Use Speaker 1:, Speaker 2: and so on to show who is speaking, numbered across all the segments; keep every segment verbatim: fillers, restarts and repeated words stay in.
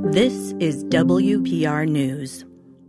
Speaker 1: This is W P R News.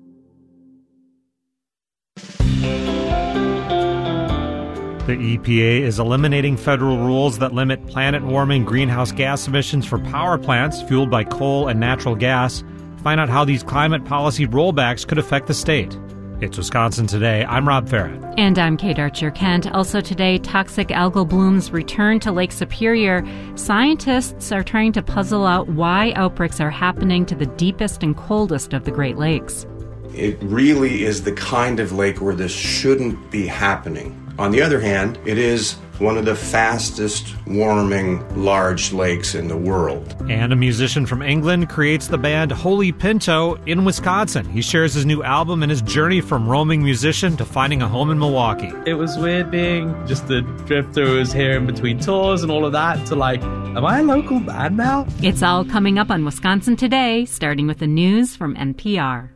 Speaker 2: The E P A is eliminating federal rules that limit planet-warming greenhouse gas emissions for power plants fueled by coal and natural gas. Find out how these climate policy rollbacks could affect the state. It's Wisconsin Today. I'm Rob Farrett.
Speaker 3: And I'm Kate Archer-Kent. Also today, toxic algal blooms return to Lake Superior. Scientists are trying to puzzle out why outbreaks are happening to the deepest and coldest of the Great Lakes.
Speaker 4: It really is the kind of lake where this shouldn't be happening. On the other hand, it is one of the fastest warming large lakes in the world.
Speaker 2: And a musician from England creates the band Holy Pinto in Wisconsin. He shares his new album and his journey from roaming musician to finding a home in Milwaukee.
Speaker 5: It was weird being just a drifter who was here in between tours and all of that to like, am I a local band now?
Speaker 3: It's all coming up on Wisconsin Today, starting with the news from N P R.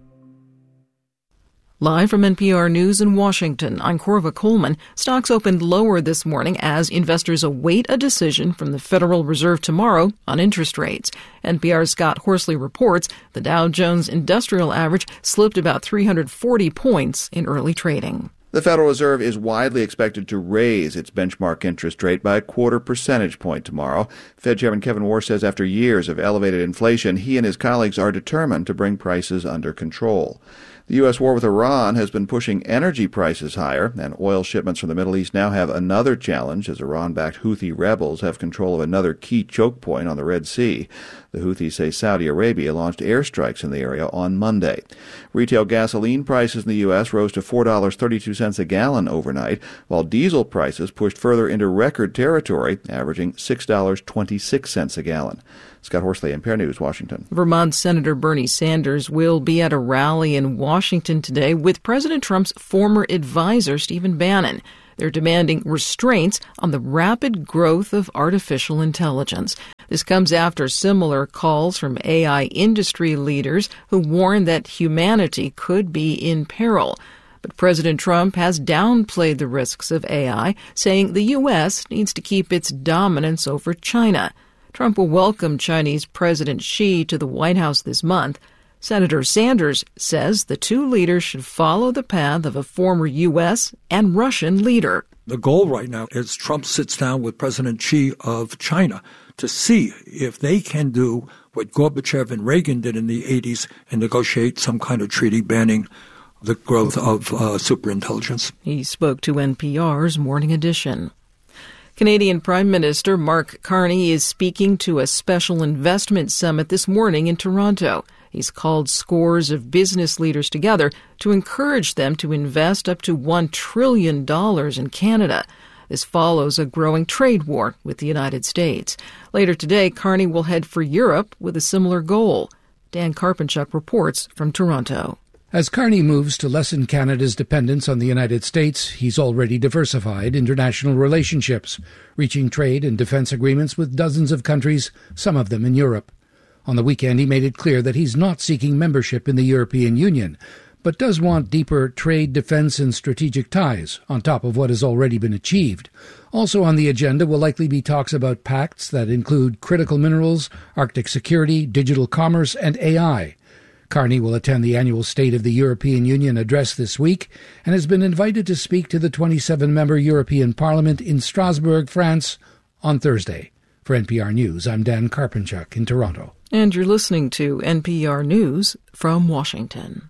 Speaker 6: Live from N P R News in Washington, I'm Corva Coleman. Stocks opened lower this morning as investors await a decision from the Federal Reserve tomorrow on interest rates. N P R's Scott Horsley reports the Dow Jones Industrial Average slipped about three hundred forty points in early trading.
Speaker 7: The Federal Reserve is widely expected to raise its benchmark interest rate by a quarter percentage point tomorrow. Fed Chairman Kevin Warsh says after years of elevated inflation, he and his colleagues are determined to bring prices under control. The U S war with Iran has been pushing energy prices higher, and oil shipments from the Middle East now have another challenge as Iran-backed Houthi rebels have control of another key choke point on the Red Sea. The Houthis say Saudi Arabia launched airstrikes in the area on Monday. Retail gasoline prices in the U S rose to four dollars and thirty-two cents a gallon overnight, while diesel prices pushed further into record territory, averaging six dollars and twenty-six cents a gallon. Scott Horsley, N P R News, Washington.
Speaker 6: Vermont Senator Bernie Sanders will be at a rally in Washington today with President Trump's former advisor, Stephen Bannon. They're demanding restraints on the rapid growth of artificial intelligence. This comes after similar calls from A I industry leaders who warn that humanity could be in peril. But President Trump has downplayed the risks of A I, saying the U S needs to keep its dominance over China. Trump will welcome Chinese President Xi to the White House this month. Senator Sanders says the two leaders should follow the path of a former U S and Russian leader.
Speaker 8: The goal right now is Trump sits down with President Xi of China to see if they can do what Gorbachev and Reagan did in the eighties and negotiate some kind of treaty banning the growth of uh, superintelligence.
Speaker 6: He spoke to N P R's Morning Edition. Canadian Prime Minister Mark Carney is speaking to a special investment summit this morning in Toronto. He's called scores of business leaders together to encourage them to invest up to one trillion dollars in Canada. This follows a growing trade war with the United States. Later today, Carney will head for Europe with a similar goal. Dan Karpenchuk reports from Toronto.
Speaker 9: As Carney moves to lessen Canada's dependence on the United States, he's already diversified international relationships, reaching trade and defense agreements with dozens of countries, some of them in Europe. On the weekend, he made it clear that he's not seeking membership in the European Union, but does want deeper trade, defense, and strategic ties, on top of what has already been achieved. Also on the agenda will likely be talks about pacts that include critical minerals, Arctic security, digital commerce, and A I. Carney will attend the annual State of the European Union address this week and has been invited to speak to the twenty-seven member European Parliament in Strasbourg, France, on Thursday. For N P R News, I'm Dan Karpenchuk in Toronto.
Speaker 6: And you're listening to N P R News from Washington.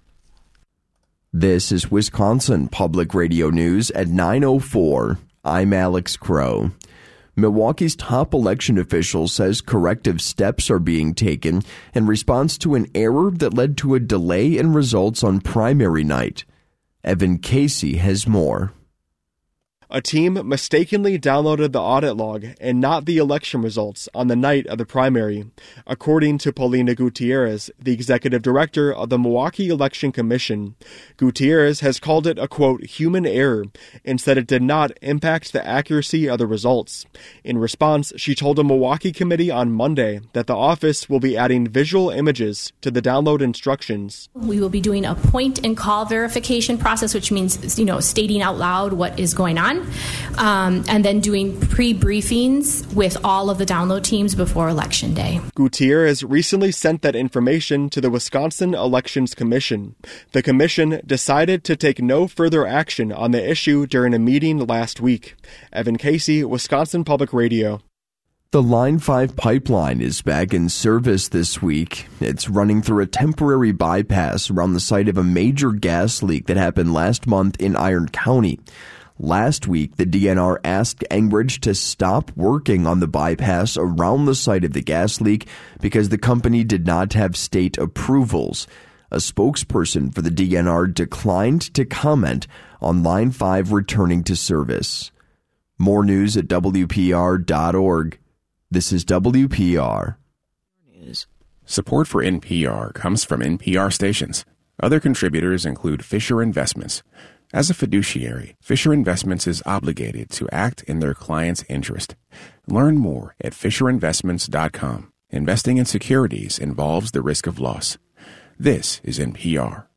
Speaker 10: This is Wisconsin Public Radio News at nine oh four. I'm Alex Crow. Milwaukee's top election official says corrective steps are being taken in response to an error that led to a delay in results on primary night. Evan Casey has more.
Speaker 11: A team mistakenly downloaded the audit log and not the election results on the night of the primary, according to Paulina Gutierrez, the executive director of the Milwaukee Election Commission. Gutierrez has called it a, quote, human error, and said it did not impact the accuracy of the results. In response, she told a Milwaukee committee on Monday that the office will be adding visual images to the download instructions.
Speaker 12: We will be doing a point and call verification process, which means, you know, stating out loud what is going on. on, um, and then doing pre-briefings with all of the download teams before Election Day.
Speaker 11: Gutierrez recently sent that information to the Wisconsin Elections Commission. The commission decided to take no further action on the issue during a meeting last week. Evan Casey, Wisconsin Public Radio.
Speaker 10: The Line five pipeline is back in service this week. It's running through a temporary bypass around the site of a major gas leak that happened last month in Iron County. Last week, the D N R asked Enbridge to stop working on the bypass around the site of the gas leak because the company did not have state approvals. A spokesperson for the D N R declined to comment on Line five returning to service. More news at W P R dot org. This is W P R.
Speaker 13: Support for N P R comes from N P R stations. Other contributors include Fisher Investments. As a fiduciary, Fisher Investments is obligated to act in their client's interest. Learn more at fisher investments dot com. Investing in securities involves the risk of loss. This is N P R.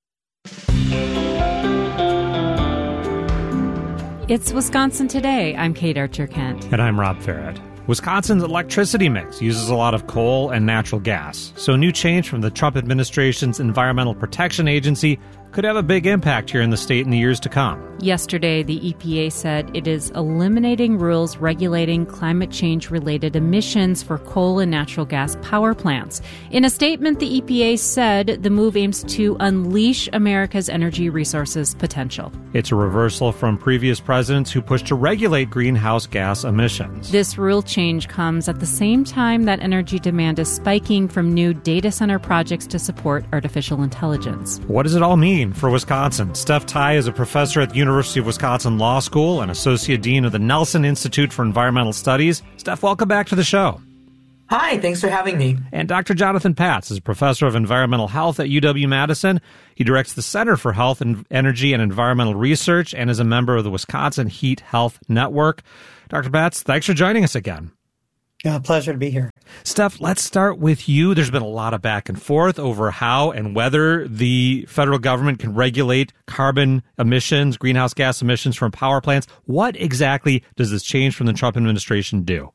Speaker 3: It's Wisconsin Today. I'm Kate Archer-Kent.
Speaker 2: And I'm Rob Farrett. Wisconsin's electricity mix uses a lot of coal and natural gas, so a new change from the Trump administration's Environmental Protection Agency could have a big impact here in the state in the years to come.
Speaker 3: Yesterday, the E P A said it is eliminating rules regulating climate change-related emissions for coal and natural gas power plants. In a statement, the E P A said the move aims to unleash America's energy resources potential.
Speaker 2: It's a reversal from previous presidents who pushed to regulate greenhouse gas emissions.
Speaker 3: This rule change comes at the same time that energy demand is spiking from new data center projects to support artificial intelligence.
Speaker 2: What does it all mean for Wisconsin? Steph Tai is a professor at the University of Wisconsin Law School and Associate Dean of the Nelson Institute for Environmental Studies. Steph, welcome back to the show.
Speaker 14: Hi, thanks for having me.
Speaker 2: And Doctor Jonathan Patz is a professor of environmental health at U W-Madison. He directs the Center for Health and Energy and Environmental Research and is a member of the Wisconsin Heat Health Network. Doctor Patz, thanks for joining us again.
Speaker 14: Yeah, pleasure to be here.
Speaker 2: Steph, let's start with you. There's been a lot of back and forth over how and whether the federal government can regulate carbon emissions, greenhouse gas emissions from power plants. What exactly does this change from the Trump administration do?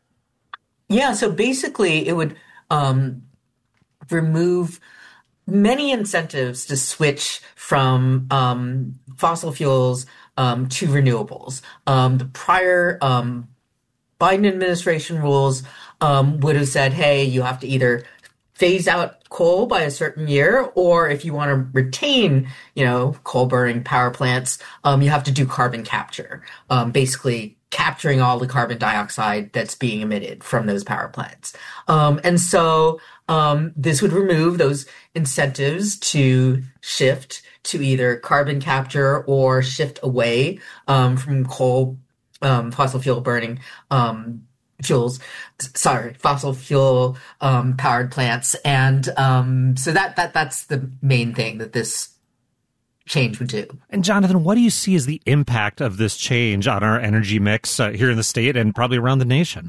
Speaker 14: Yeah, so basically it would um, remove many incentives to switch from um, fossil fuels um, to renewables. Um, the prior um Biden administration rules um, would have said, hey, you have to either phase out coal by a certain year, or if you want to retain, you know, coal burning power plants, um, you have to do carbon capture, um, basically capturing all the carbon dioxide that's being emitted from those power plants. Um, and so um, this would remove those incentives to shift to either carbon capture or shift away um, from coal Um, fossil fuel burning um, fuels, sorry, fossil fuel um, powered plants. And um, so that that that's the main thing that this change would do.
Speaker 2: And Jonathan, what do you see as the impact of this change on our energy mix uh, here in the state and probably around the nation?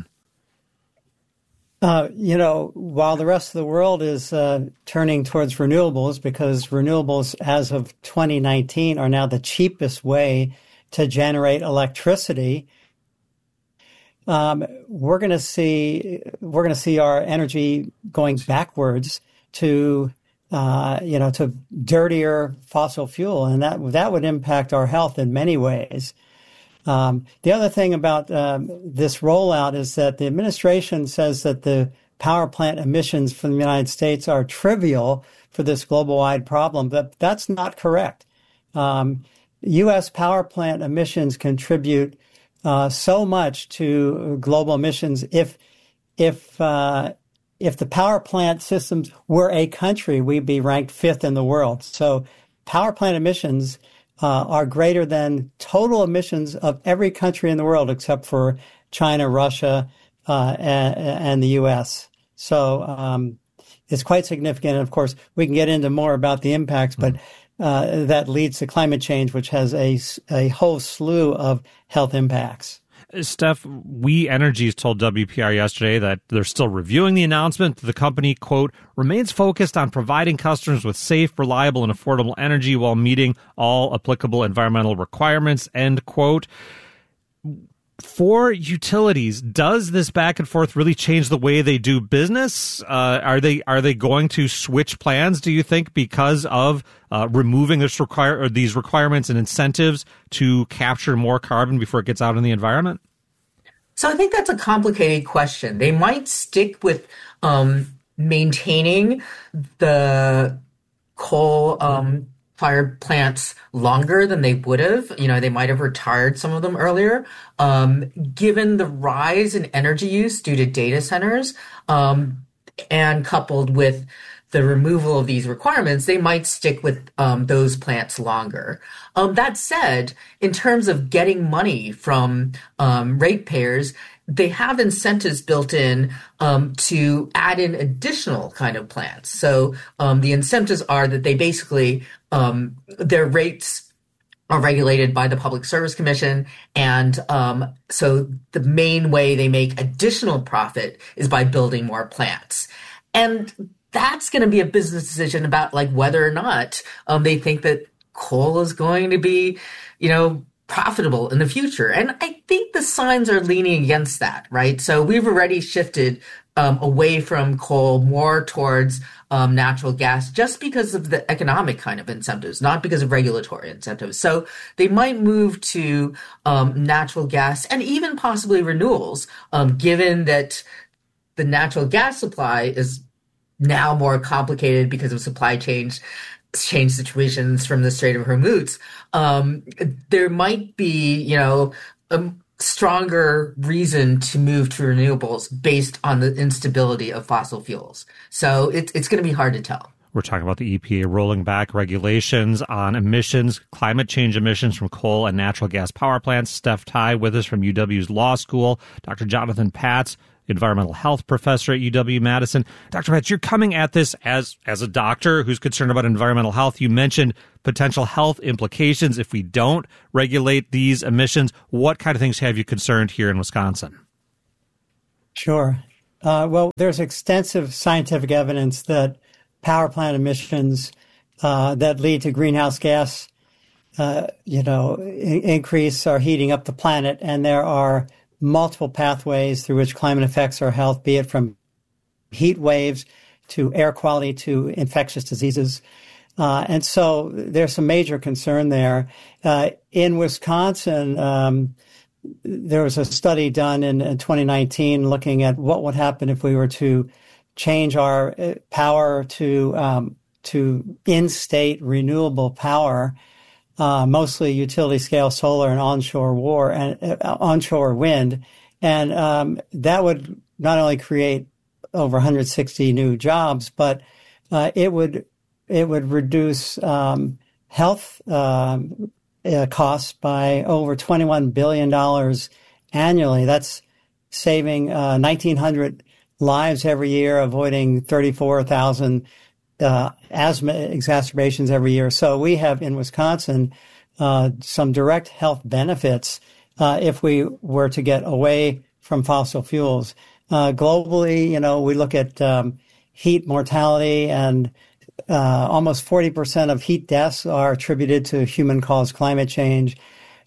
Speaker 15: Uh, you know, while the rest of the world is uh, turning towards renewables, because renewables as of twenty nineteen are now the cheapest way to generate electricity, um, we're going to see we're going to see our energy going backwards to uh, you know to dirtier fossil fuel, and that that would impact our health in many ways. Um, the other thing about um, this rollout is that the administration says that the power plant emissions from the United States are trivial for this global-wide problem, but that's not correct. Um, U S power plant emissions contribute uh, so much to global emissions. If if uh, if the power plant systems were a country, we'd be ranked fifth in the world. So power plant emissions uh, are greater than total emissions of every country in the world except for China, Russia, uh, and, and the U S. So um, it's quite significant. And of course, we can get into more about the impacts, but Uh, that leads to climate change, which has a, a whole slew of health impacts.
Speaker 2: Steph, We Energies told W P R yesterday that they're still reviewing the announcement. The company, quote, remains focused on providing customers with safe, reliable, and affordable energy while meeting all applicable environmental requirements, end quote. For utilities, does this back and forth really change the way they do business? Uh, are they are they going to switch plans, do you think, because of uh, removing this require or these requirements and incentives to capture more carbon before it gets out in the environment?
Speaker 14: So I think that's a complicated question. They might stick with um, maintaining the coal um fired plants longer than they would have. You know, they might have retired some of them earlier. Um, given the rise in energy use due to data centers, um, and coupled with the removal of these requirements, they might stick with um, those plants longer. Um, that said, in terms of getting money from um, ratepayers, they have incentives built in um, to add in additional kind of plants. So um, the incentives are that they basically, um, their rates are regulated by the Public Service Commission. And um, so the main way they make additional profit is by building more plants. And that's going to be a business decision about like whether or not um, they think that coal is going to be, you know, profitable in the future. And I think the signs are leaning against that, right? So we've already shifted um, away from coal more towards um, natural gas just because of the economic kind of incentives, not because of regulatory incentives. So they might move to um, natural gas and even possibly renewables, um, given that the natural gas supply is now more complicated because of supply chains change situations from the Strait of Hormuz. Um, there might be, you know, a stronger reason to move to renewables based on the instability of fossil fuels. So it, it's going to be hard to tell.
Speaker 2: We're talking about the E P A rolling back regulations on emissions, climate change emissions from coal and natural gas power plants. Steph Tai with us from U W's Law School. Doctor Jonathan Patz, environmental health professor at U W-Madison. Doctor Patz, you're coming at this as, as a doctor who's concerned about environmental health. You mentioned potential health implications if we don't regulate these emissions. What kind of things have you concerned here in Wisconsin?
Speaker 15: Sure. Uh, well, there's extensive scientific evidence that power plant emissions uh, that lead to greenhouse gas, uh, you know, in- increase are heating up the planet, and there are multiple pathways through which climate affects our health, be it from heat waves to air quality to infectious diseases. Uh, and so there's some major concern there. Uh, in Wisconsin, um, there was a study done in, in twenty nineteen looking at what would happen if we were to change our power to um, to in-state renewable power, uh, mostly utility-scale solar and onshore war and uh, onshore wind, and um, that would not only create over one hundred sixty new jobs, but uh, it would it would reduce um, health um, uh, costs by over twenty-one billion dollars annually. That's saving uh, nineteen hundred lives every year, avoiding thirty-four thousand uh, asthma exacerbations every year. So we have in Wisconsin uh, some direct health benefits uh, if we were to get away from fossil fuels. Uh, globally, you know, we look at um, heat mortality, and uh, almost forty percent of heat deaths are attributed to human-caused climate change.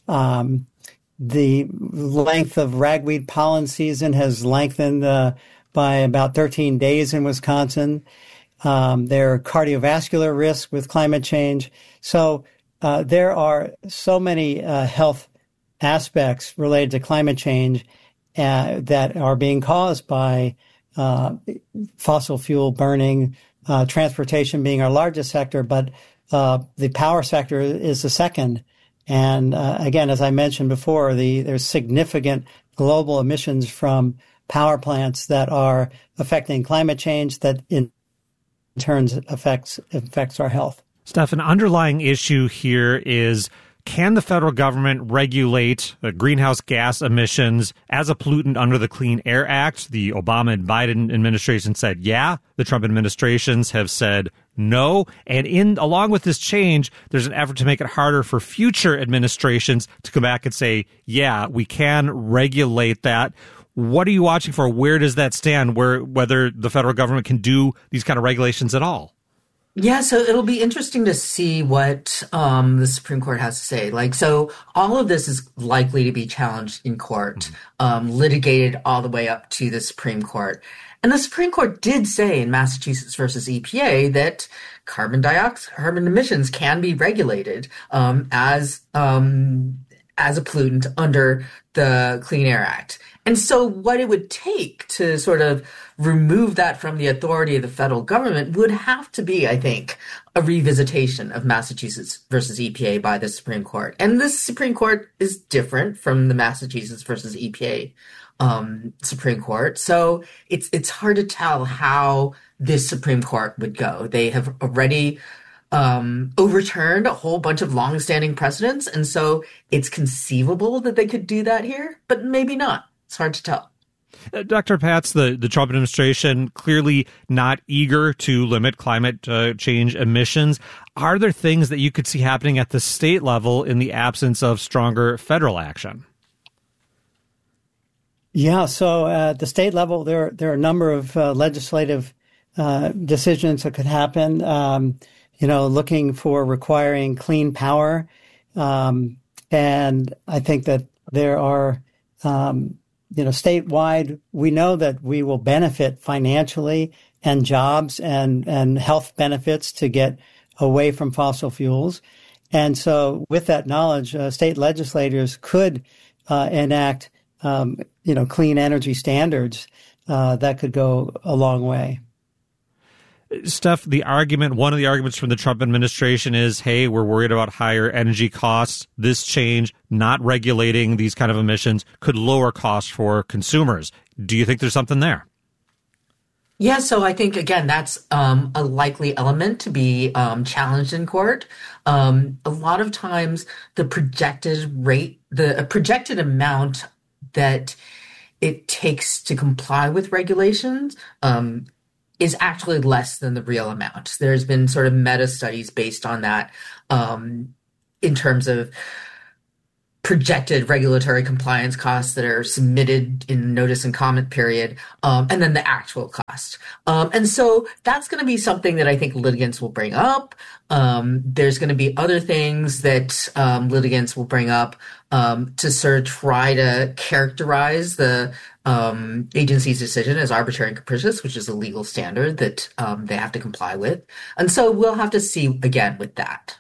Speaker 15: Um, the length of ragweed pollen season has lengthened uh, by about thirteen days in Wisconsin. Um, there are cardiovascular risks with climate change. So uh, there are so many uh, health aspects related to climate change uh, that are being caused by uh, fossil fuel burning, uh, transportation being our largest sector, but uh, the power sector is the second. And uh, again, as I mentioned before, the there's significant global emissions from power plants that are affecting climate change that in turn affects affects our health.
Speaker 2: Steph, an underlying issue here is can the federal government regulate uh, greenhouse gas emissions as a pollutant under the Clean Air Act? The Obama and Biden administration said yeah. The Trump administrations have said no. And in along with this change, there's an effort to make it harder for future administrations to come back and say, yeah, we can regulate that. What are you watching for? Where does that stand? Where whether the federal government can do these kind of regulations at all?
Speaker 14: Yeah, so it'll be interesting to see what um, the Supreme Court has to say. Like, so all of this is likely to be challenged in court, um, litigated all the way up to the Supreme Court. And the Supreme Court did say in Massachusetts versus E P A that carbon dioxide, carbon emissions can be regulated um, as um, as a pollutant under the Clean Air Act. And so what it would take to sort of remove that from the authority of the federal government would have to be, I think, a revisitation of Massachusetts versus E P A by the Supreme Court. And this Supreme Court is different from the Massachusetts versus E P A um, Supreme Court. So it's it's hard to tell how this Supreme Court would go. They have already um, overturned a whole bunch of longstanding precedents. And so it's conceivable that they could do that here, but maybe not. It's hard to tell.
Speaker 2: Uh, Doctor Pats, the, the Trump administration clearly not eager to limit climate uh, change emissions. Are there things that you could see happening at the state level in the absence of stronger federal action?
Speaker 15: Yeah, so at the state level, there there are a number of uh, legislative uh, decisions that could happen. Um, you know, looking for requiring clean power, um, and I think that there are. Um, You know, statewide, we know that we will benefit financially and jobs and, and health benefits to get away from fossil fuels. And so with that knowledge, uh, state legislators could uh, enact, um, you know, clean energy standards uh, that could go a long way.
Speaker 2: Steph, the argument, one of the arguments from the Trump administration is, hey, we're worried about higher energy costs. This change, not regulating these kind of emissions, could lower costs for consumers. Do you think there's something there?
Speaker 14: Yeah, so I think, again, that's um, a likely element to be um, challenged in court. Um, a lot of times the projected rate, the projected amount that it takes to comply with regulations um is actually less than the real amount. There's been sort of meta studies based on that um, in terms of projected regulatory compliance costs that are submitted in notice and comment period, um, and then the actual cost. Um, and so that's going to be something that I think litigants will bring up. Um, there's going to be other things that um, litigants will bring up um, to sort of try to characterize the um, agency's decision as arbitrary and capricious, which is a legal standard that um, they have to comply with. And so we'll have to see again with that.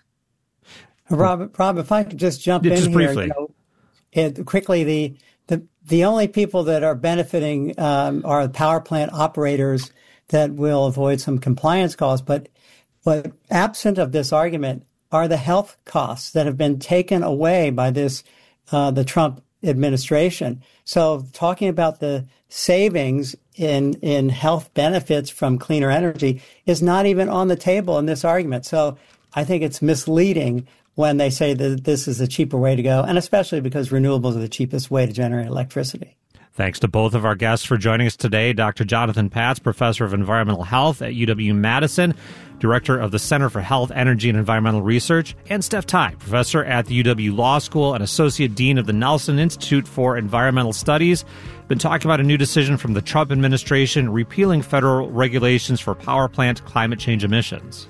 Speaker 15: Rob, Rob, if I could just jump
Speaker 2: yeah,
Speaker 15: in
Speaker 2: just
Speaker 15: here,
Speaker 2: briefly.
Speaker 15: You know, it, quickly, the, the the only people that are benefiting um, are the power plant operators that will avoid some compliance costs. But but absent of this argument are the health costs that have been taken away by this uh, the Trump administration. So talking about the savings in in health benefits from cleaner energy is not even on the table in this argument. So I think it's misleading when they say that this is a cheaper way to go, and especially because renewables are the cheapest way to generate electricity.
Speaker 2: Thanks to both of our guests for joining us today. Doctor Jonathan Pats, professor of environmental health at U W-Madison, director of the Center for Health, Energy, and Environmental Research, and Steph Tai, professor at the U W Law School and associate dean of the Nelson Institute for Environmental Studies. Been talking about a new decision from the Trump administration repealing federal regulations for power plant climate change emissions.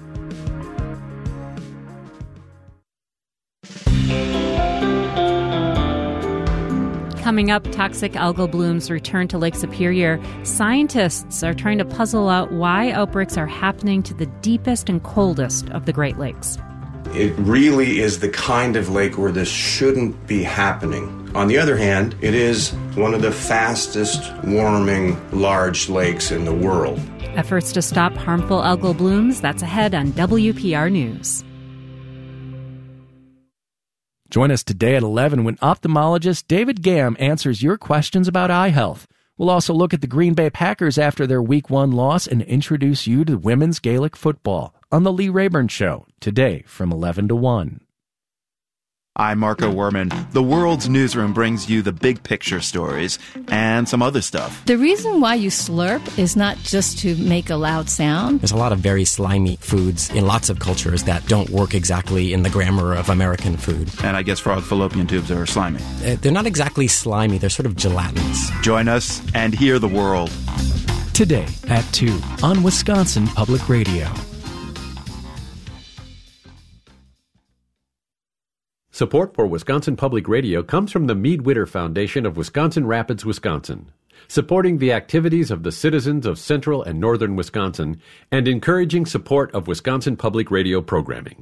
Speaker 3: Coming up, toxic algal blooms return to Lake Superior. Scientists are trying to puzzle out why outbreaks are happening to the deepest and coldest of the Great Lakes.
Speaker 4: It really is the kind of lake where this shouldn't be happening. On the other hand, it is one of the fastest warming large lakes in the world.
Speaker 3: Efforts to stop harmful algal blooms, that's ahead on W P R News.
Speaker 16: Join us today at eleven when ophthalmologist David Gam answers your questions about eye health. We'll also look at the Green Bay Packers after their Week one loss and introduce you to women's Gaelic football on The Lee Rayburn Show, today from eleven to one.
Speaker 17: I'm Marco Werman. The World's Newsroom brings you the big picture stories and some other stuff.
Speaker 18: The reason why you slurp is not just to make a loud sound.
Speaker 19: There's a lot of very slimy foods in lots of cultures that don't work exactly in the grammar of American food.
Speaker 17: And I guess frog fallopian tubes are slimy.
Speaker 19: Uh, they're not exactly slimy, they're sort of gelatinous.
Speaker 17: Join us and hear the world.
Speaker 16: Today at two on Wisconsin Public Radio.
Speaker 20: Support for Wisconsin Public Radio comes from the Mead Witter Foundation of Wisconsin Rapids, Wisconsin, supporting the activities of the citizens of central and northern Wisconsin and encouraging support of Wisconsin Public Radio programming.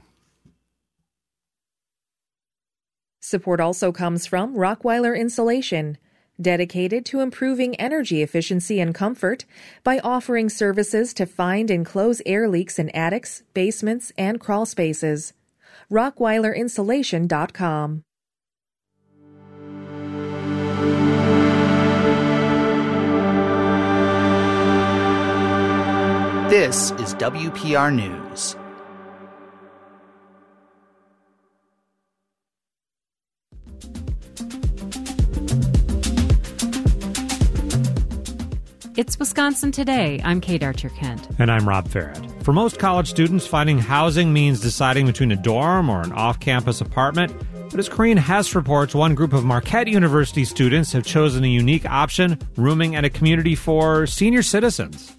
Speaker 21: Support also comes from Rockweiler Insulation, dedicated to improving energy efficiency and comfort by offering services to find and close air leaks in attics, basements, and crawl spaces. Rockweiler Insulation dot com.
Speaker 22: This is W P R News.
Speaker 3: It's Wisconsin Today. I'm Kate Archer-Kent.
Speaker 2: And I'm Rob Farrett. For most college students, finding housing means deciding between a dorm or an off-campus apartment. But as Corrine Hess reports, one group of Marquette University students have chosen a unique option, rooming at a community for senior citizens.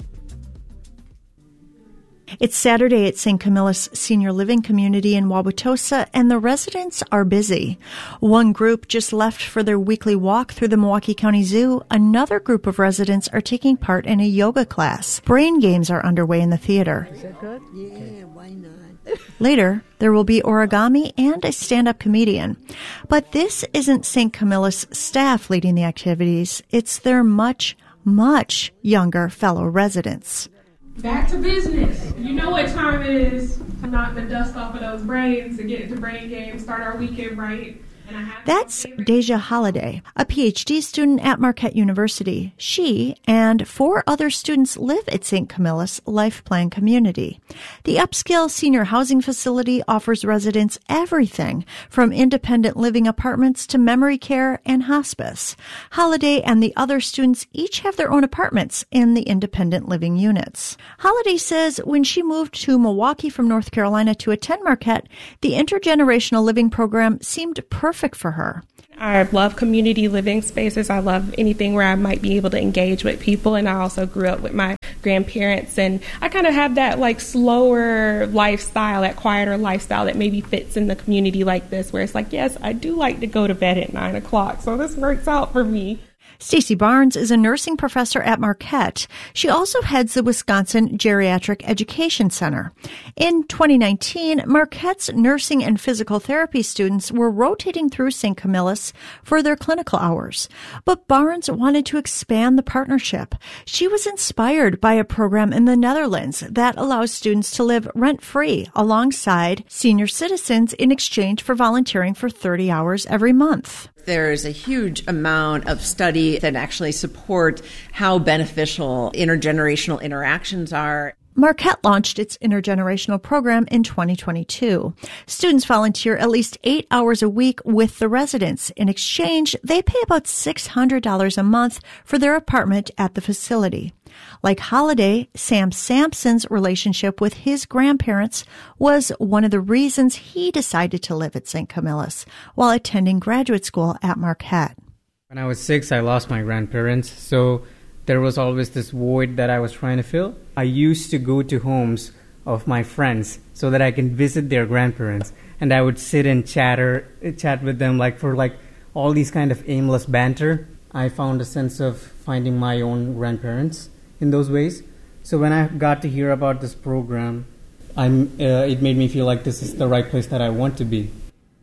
Speaker 23: It's Saturday at Saint Camillus Senior Living Community in Wauwatosa, and the residents are busy. One group just left for their weekly walk through the Milwaukee County Zoo. Another group of residents are taking part in a yoga class. Brain games are underway in the theater.
Speaker 24: Is that good? Yeah, why not?
Speaker 23: Later, there will be origami and a stand-up comedian. But this isn't Saint Camillus staff leading the activities. It's their much, much younger fellow residents.
Speaker 25: Back to business. You know what time it is. Knock the dust off of those brains and get into brain games, start our weekend right. And I have
Speaker 23: That's Deja Holliday, a P H D student at Marquette University. She and four other students live at Saint Camillus Life Plan Community. The upscale senior housing facility offers residents everything from independent living apartments to memory care and hospice. Holliday and the other students each have their own apartments in the independent living units. Holliday says when she moved to Milwaukee from North Carolina to attend Marquette, the intergenerational living program seemed perfect for her.
Speaker 26: I love community living spaces. I love anything where I might be able to engage with people. And I also grew up with my grandparents. And I kind of have that like slower lifestyle, that quieter lifestyle that maybe fits in the community like this, where it's like, yes, I do like to go to bed at nine o'clock. So this works out for me.
Speaker 23: Stacey Barnes is a nursing professor at Marquette. She also heads the Wisconsin Geriatric Education Center. In twenty nineteen, Marquette's nursing and physical therapy students were rotating through Saint Camillus for their clinical hours. But Barnes wanted to expand the partnership. She was inspired by a program in the Netherlands that allows students to live rent-free alongside senior citizens in exchange for volunteering for thirty hours every month.
Speaker 27: There's a huge amount of study that actually support how beneficial intergenerational interactions are.
Speaker 23: Marquette launched its intergenerational program in twenty twenty-two. Students volunteer at least eight hours a week with the residents. In exchange, they pay about six hundred dollars a month for their apartment at the facility. Like Holliday, Sam Sampson's relationship with his grandparents was one of the reasons he decided to live at Saint Camillus while attending graduate school at Marquette.
Speaker 28: When I was six, I lost my grandparents, so there was always this void that I was trying to fill. I used to go to homes of my friends so that I can visit their grandparents, and I would sit and chatter, chat with them like for like all these kind of aimless banter. I found a sense of finding my own grandparents in those ways. So when I got to hear about this program, I'm, uh, it made me feel like this is the right place that I want to be.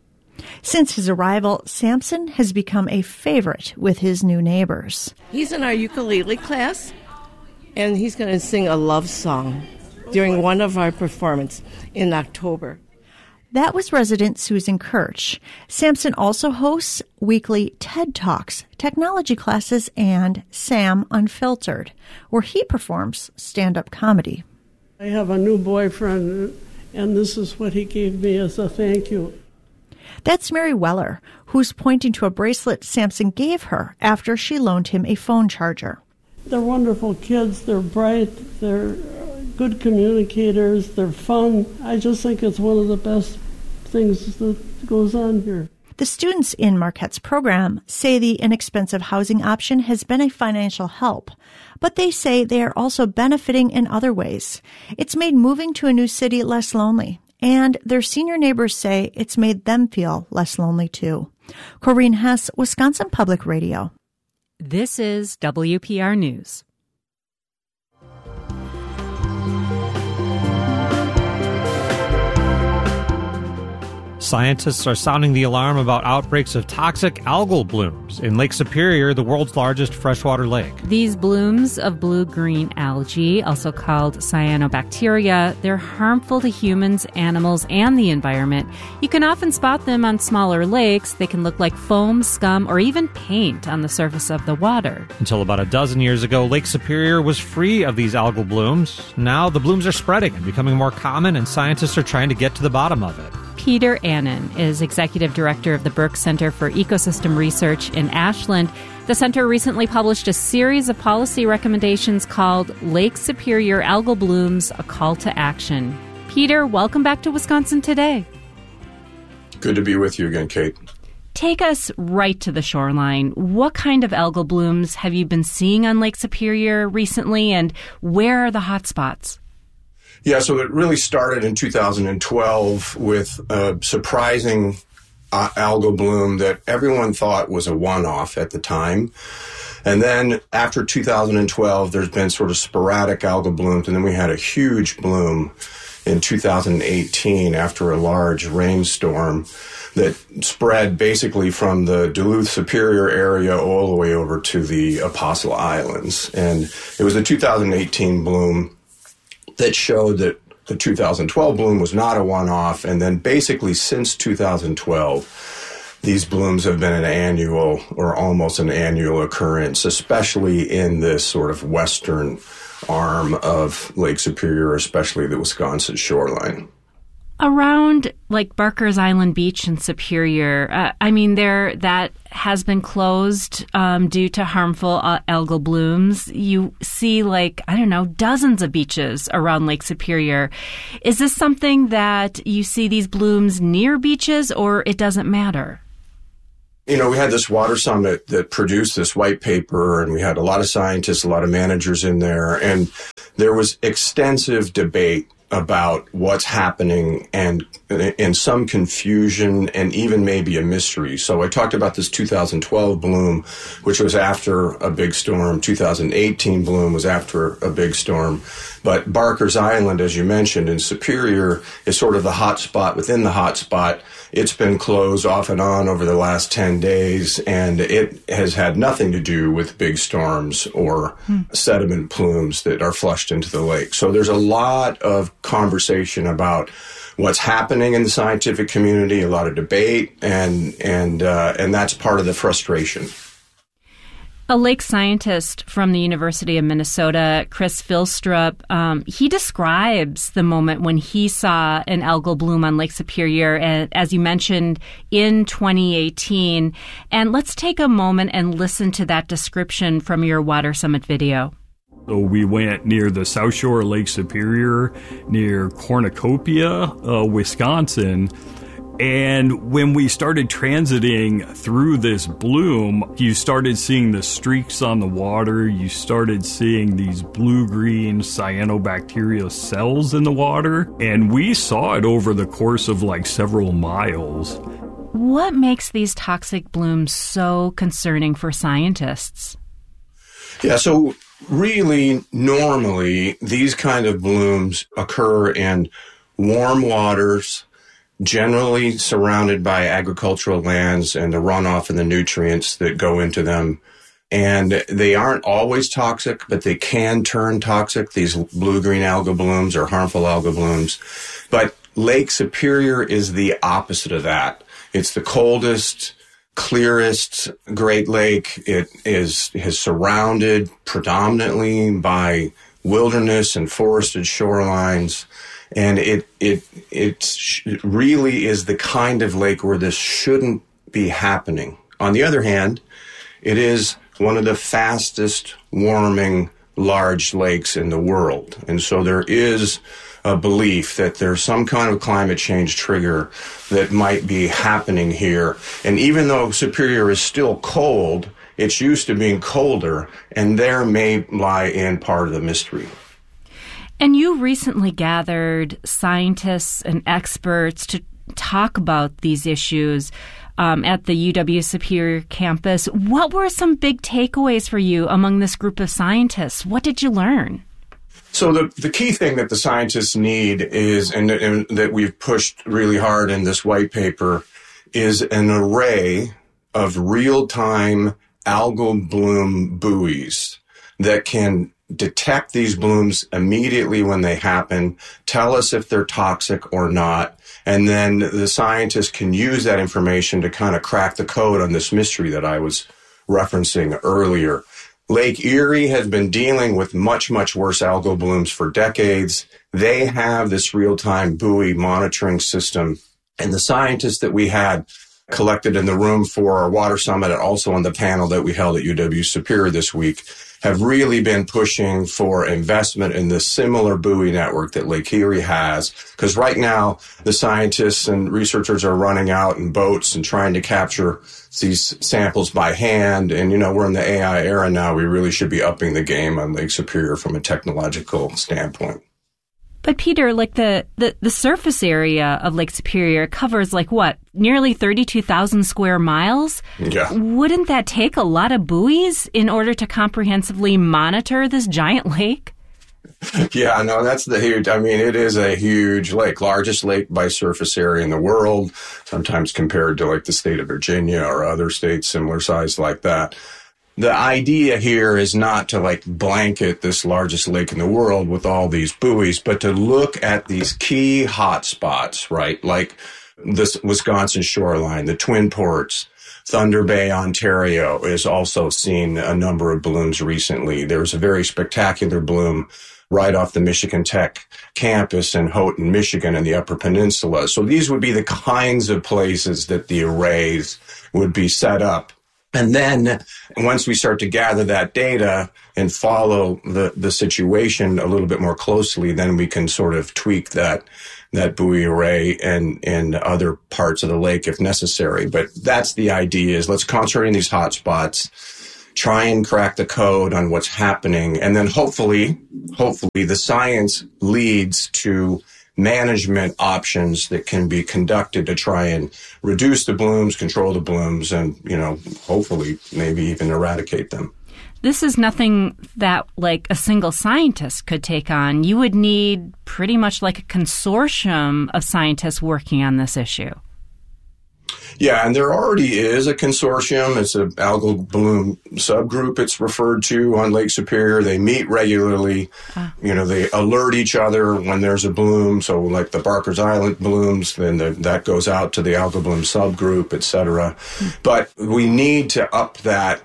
Speaker 23: Since his arrival, Sampson has become a favorite with his new neighbors.
Speaker 29: He's in our ukulele class, and he's going to sing a love song during one of our performances in October.
Speaker 23: That was resident Susan Kirch. Sampson also hosts weekly TED Talks, technology classes, and Sam Unfiltered, where he performs stand-up comedy.
Speaker 30: I have a new boyfriend, and this is what he gave me as a thank you.
Speaker 23: That's Mary Weller, who's pointing to a bracelet Samson gave her after she loaned him a phone charger.
Speaker 1: They're wonderful kids. They're bright. They're good communicators. They're fun. I just think it's one of the best things that goes on here.
Speaker 23: The students in Marquette's program say the inexpensive housing option has been a financial help, but they say they are also benefiting in other ways. It's made moving to a new city less lonely, and their senior neighbors say it's made them feel less lonely too. Corinne Hess, Wisconsin Public Radio.
Speaker 3: This is W P R News.
Speaker 2: Scientists are sounding the alarm about outbreaks of toxic algal blooms in Lake Superior, the world's largest freshwater lake.
Speaker 3: These blooms of blue-green algae, also called cyanobacteria, they're harmful to humans, animals, and the environment. You can often spot them on smaller lakes. They can look like foam, scum, or even paint on the surface of the water.
Speaker 2: Until about a dozen years ago, Lake Superior was free of these algal blooms. Now the blooms are spreading and becoming more common, and scientists are trying to get to the bottom of it.
Speaker 3: Peter Annan is Executive Director of the Burke Center for Ecosystem Research in Ashland. The center recently published a series of policy recommendations called Lake Superior Algal Blooms, a Call to Action. Peter, welcome back to Wisconsin Today.
Speaker 4: Good to be with you again, Kate.
Speaker 3: Take us right to the shoreline. What kind of algal blooms have you been seeing on Lake Superior recently, and where are the hot spots?
Speaker 4: Yeah, so it really started in two thousand twelve with a surprising uh, algal bloom that everyone thought was a one-off at the time. And then after two thousand twelve, there's been sort of sporadic algal blooms, and then we had a huge bloom in two thousand eighteen after a large rainstorm that spread basically from the Duluth Superior area all the way over to the Apostle Islands. And it was the two thousand eighteen bloom that showed that the two thousand twelve bloom was not a one-off, and then basically since two thousand twelve, these blooms have been an annual or almost an annual occurrence, especially in this sort of western arm of Lake Superior, especially the Wisconsin shoreline.
Speaker 3: Around like Barker's Island Beach in Superior, uh, I mean, there that has been closed um, due to harmful uh, algal blooms. You see, like, I don't know, dozens of beaches around Lake Superior. Is this something that you see these blooms near beaches, or it doesn't matter?
Speaker 4: You know, we had this water summit that produced this white paper, and we had a lot of scientists, a lot of managers in there, and there was extensive debate about what's happening and in some confusion and even maybe a mystery. So I talked about this two thousand twelve bloom, which was after a big storm. two thousand eighteen bloom was after a big storm. But Barker's Island, as you mentioned, in Superior is sort of the hot spot within the hot spot. It's been closed off and on over the last ten days, and it has had nothing to do with big storms or hmm. sediment plumes that are flushed into the lake. So there's a lot of conversation about what's happening in the scientific community, a lot of debate, and and uh, and that's part of the frustration.
Speaker 3: A lake scientist from the University of Minnesota, Chris Vilstrup, um, he describes the moment when he saw an algal bloom on Lake Superior, as you mentioned, in twenty eighteen. And let's take a moment and listen to that description from your Water Summit video.
Speaker 5: So we went near the South Shore of Lake Superior, near Cornucopia, uh, Wisconsin. And when we started transiting through this bloom, you started seeing the streaks on the water. You started seeing these blue-green cyanobacteria cells in the water. And we saw it over the course of like several miles.
Speaker 3: What makes these toxic blooms so concerning for scientists?
Speaker 4: Yeah, so really, normally, these kind of blooms occur in warm waters, generally surrounded by agricultural lands and the runoff and the nutrients that go into them. And they aren't always toxic, but they can turn toxic, these blue-green algal blooms or harmful algal blooms. But Lake Superior is the opposite of that. It's the coldest, clearest Great Lake. It is, is surrounded predominantly by wilderness and forested shorelines. And it, it, it really is the kind of lake where this shouldn't be happening. On the other hand, it is one of the fastest warming large lakes in the world. And so there is a belief that there's some kind of climate change trigger that might be happening here. And even though Superior is still cold, it's used to being colder, and there may lie in part of the mystery.
Speaker 3: And you recently gathered scientists and experts to talk about these issues um, at the U W Superior campus. What were some big takeaways for you among this group of scientists? What did you learn?
Speaker 4: So the, the key thing that the scientists need is, and, and that we've pushed really hard in this white paper, is an array of real-time algal bloom buoys that can detect these blooms immediately when they happen, tell us if they're toxic or not, and then the scientists can use that information to kind of crack the code on this mystery that I was referencing earlier. Lake Erie has been dealing with much, much worse algal blooms for decades. They have this real-time buoy monitoring system, and the scientists that we had collected in the room for our water summit and also on the panel that we held at U W Superior this week have really been pushing for investment in this similar buoy network that Lake Erie has. Because right now, the scientists and researchers are running out in boats and trying to capture these samples by hand. And, you know, we're in the A I era now. We really should be upping the game on Lake Superior from a technological standpoint.
Speaker 3: But Peter, like the, the, the surface area of Lake Superior covers like what, nearly thirty-two thousand square miles?
Speaker 4: Yeah.
Speaker 3: Wouldn't that take a lot of buoys in order to comprehensively monitor this giant lake?
Speaker 4: Yeah, no, that's the huge, I mean, it is a huge lake, largest lake by surface area in the world, sometimes compared to like the state of Virginia or other states similar size like that. The idea here is not to like blanket this largest lake in the world with all these buoys, but to look at these key hotspots, right? Like this Wisconsin shoreline, the Twin Ports, Thunder Bay, Ontario has also seen a number of blooms recently. There was a very spectacular bloom right off the Michigan Tech campus in Houghton, Michigan in the Upper Peninsula. So these would be the kinds of places that the arrays would be set up. And then once we start to gather that data and follow the, the situation a little bit more closely, then we can sort of tweak that that buoy array and in other parts of the lake if necessary. But that's the idea, is let's concentrate on these hot spots, try and crack the code on what's happening, and then hopefully, hopefully the science leads to management options that can be conducted to try and reduce the blooms, control the blooms, and, you know, hopefully maybe even eradicate them.
Speaker 3: This is nothing that like a single scientist could take on. You would need pretty much like a consortium of scientists working on this issue.
Speaker 4: Yeah, and there already is a consortium. It's an algal bloom subgroup, it's referred to, on Lake Superior. They meet regularly. Ah. You know, they alert each other when there's a bloom. So like the Barker's Island blooms, then the, that goes out to the algal bloom subgroup, et cetera. Mm. But we need to up that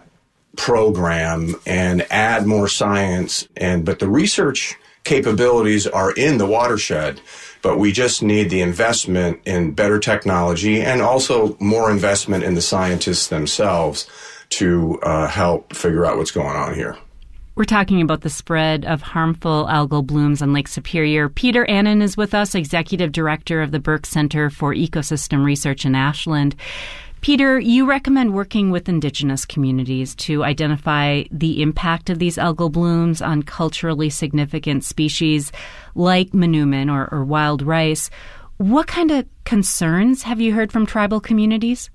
Speaker 4: program and add more science. And but the research capabilities are in the watershed. But we just need the investment in better technology and also more investment in the scientists themselves to uh, help figure out what's going on here.
Speaker 3: We're talking about the spread of harmful algal blooms on Lake Superior. Peter Annan is with us, Executive Director of the Burke Center for Ecosystem Research in Ashland. Peter, you recommend working with indigenous communities to identify the impact of these algal blooms on culturally significant species like manoomin or, or wild rice. What kind of concerns have you heard from tribal communities?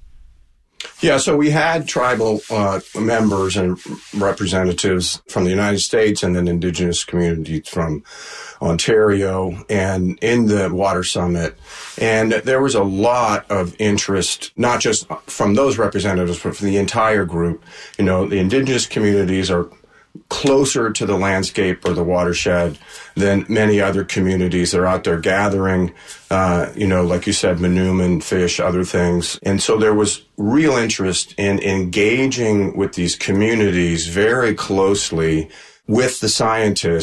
Speaker 4: Yeah, so we had tribal uh, members and representatives from the United States and then indigenous communities from Ontario and in the Water Summit. And there was a lot of interest, not just from those representatives, but from the entire group. You know, the indigenous communities are closer to the landscape or the watershed than many other communities. They're out there gathering, uh, you know, like you said, manoomin, fish, other things. And so there was real interest in engaging with these communities very closely with the scientists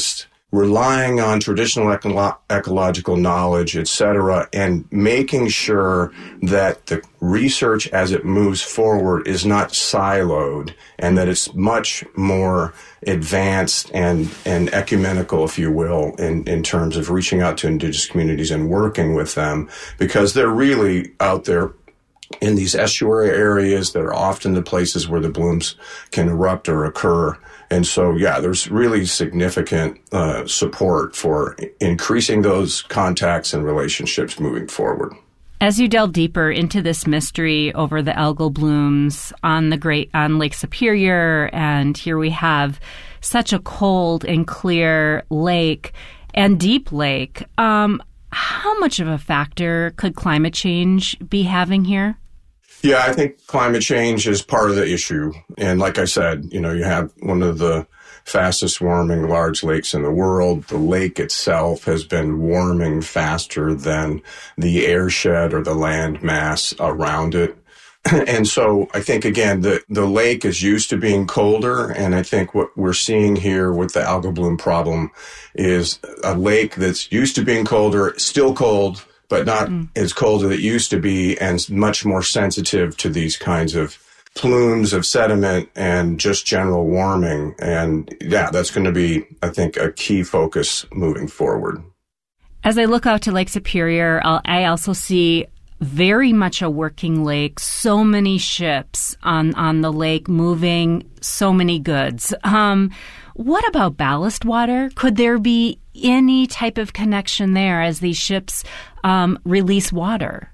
Speaker 4: relying on traditional eco- ecological knowledge, et cetera, and making sure that the research as it moves forward is not siloed and that it's much more advanced and, and ecumenical, if you will, in, in terms of reaching out to indigenous communities and working with them, because they're really out there in these estuary areas that are often the places where the blooms can erupt or occur. And so, yeah, there's really significant uh, support for increasing those contacts and relationships moving forward.
Speaker 3: As you delve deeper into this mystery over the algal blooms on the Great on Lake Superior, and here we have such a cold and clear lake and deep lake, um, how much of a factor could climate change be having here?
Speaker 4: Yeah, I think climate change is part of the issue. And like I said, you know, you have one of the fastest warming large lakes in the world. The lake itself has been warming faster than the airshed or the land mass around it. And so I think, again, the, the lake is used to being colder. And I think what we're seeing here with the algal bloom problem is a lake that's used to being colder, still cold, but not mm. as cold as it used to be, and much more sensitive to these kinds of plumes of sediment and just general warming. And yeah, that's going to be, I think, a key focus moving forward.
Speaker 3: As I look out to Lake Superior, I'll, I also see very much a working lake, so many ships on, on the lake moving so many goods. Um, what about ballast water? Could there be any type of connection there as these ships um, release water?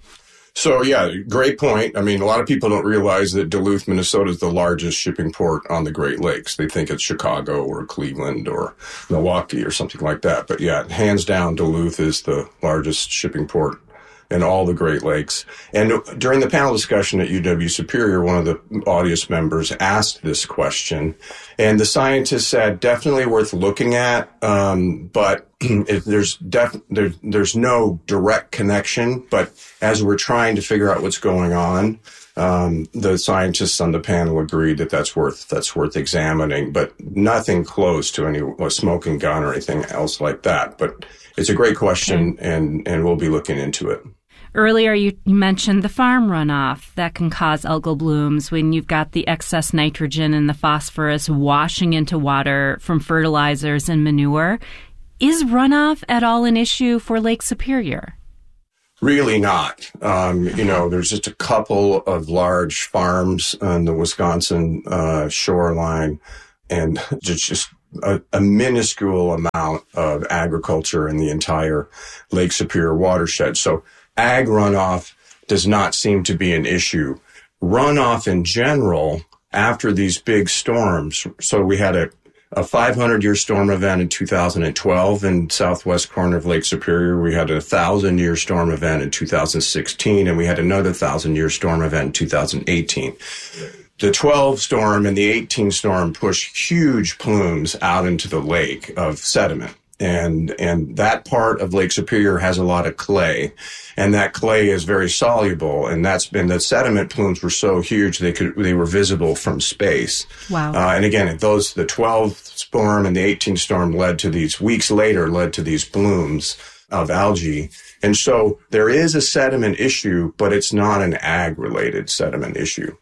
Speaker 4: So, yeah, great point. I mean, a lot of people don't realize that Duluth, Minnesota is the largest shipping port on the Great Lakes. They think it's Chicago or Cleveland or Milwaukee or something like that. But yeah, hands down, Duluth is the largest shipping port in all the Great Lakes. And during the panel discussion at U W Superior, one of the audience members asked this question, and the scientists said, definitely worth looking at, um, but it, there's, def- there, there's no direct connection. But as we're trying to figure out what's going on, um, the scientists on the panel agreed that that's worth that's worth examining, but nothing close to any a smoking gun or anything else like that. But it's a great question, okay. and and we'll be looking into it.
Speaker 3: Earlier, you mentioned the farm runoff that can cause algal blooms when you've got the excess nitrogen and the phosphorus washing into water from fertilizers and manure. Is runoff at all an issue for Lake Superior?
Speaker 4: Really not. Um, you know, there's just a couple of large farms on the Wisconsin uh, shoreline, and just, just a, a minuscule amount of agriculture in the entire Lake Superior watershed. So ag runoff does not seem to be an issue. Runoff in general, after these big storms, so we had a, a five hundred year storm event in two thousand twelve in southwest corner of Lake Superior. We had a one thousand year storm event in two thousand sixteen, and we had another one thousand year storm event in two thousand eighteen. The twelve storm and the eighteen storm pushed huge plumes out into the lake of sediment. And, and that part of Lake Superior has a lot of clay, and that clay is very soluble. And that's been, the sediment plumes were so huge, they could, they were visible from space.
Speaker 3: Wow.
Speaker 4: Uh, and again, those, the twelve storm and the eighteen storm led to these, weeks later, led to these blooms of algae. And so there is a sediment issue, but it's not an ag related sediment issue.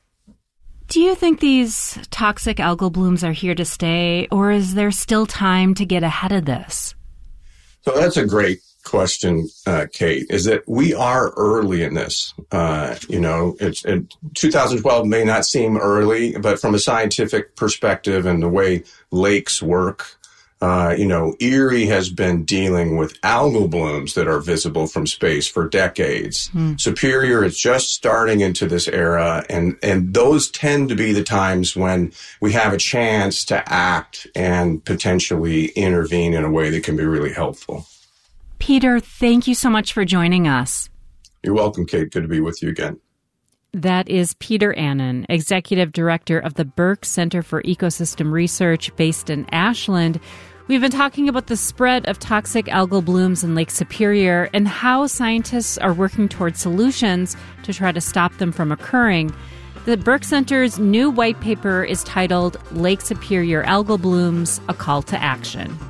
Speaker 3: Do you think these toxic algal blooms are here to stay, or is there still time to get ahead of this?
Speaker 4: So that's a great question, uh, Kate, is that we are early in this. Uh, you know, it's, it, two thousand twelve may not seem early, but from a scientific perspective and the way lakes work, Uh, you know, Erie has been dealing with algal blooms that are visible from space for decades. Hmm. Superior is just starting into this era, and, and those tend to be the times when we have a chance to act and potentially intervene in a way that can be really helpful.
Speaker 3: Peter, thank you so much for joining us.
Speaker 4: You're welcome, Kate. Good to be with you again.
Speaker 3: That is Peter Annan, Executive Director of the Burke Center for Ecosystem Research based in Ashland. We've been talking about the spread of toxic algal blooms in Lake Superior and how scientists are working towards solutions to try to stop them from occurring. The Burke Center's new white paper is titled Lake Superior Algal Blooms, A Call to Action.